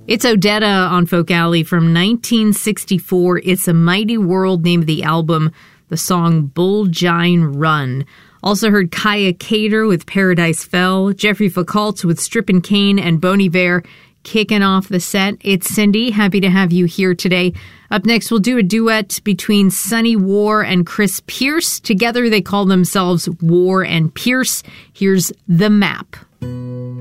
It's Odetta on Folk Alley from 1964. It's a Mighty World, name of the album. The song Bullgine Run. Also heard Kaya Cater with Paradise Fell, Jeffrey Foucault with Strippin' Cane, and Bon Iver kicking off the set. It's Cindy. Happy to have you here today. Up next, we'll do a duet between Sunny War and Chris Pierce. Together, they call themselves War and Pierce. Here's The Map.